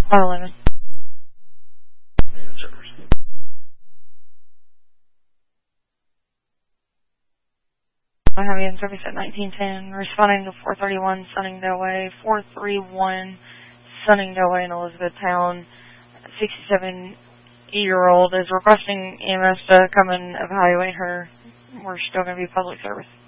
511. I have you in service at 1910, responding to 431 Sunningdale Way, 431 Sunningdale Way in Elizabethtown. 67-year-old is requesting EMS to come and evaluate her. We're still going to be public service.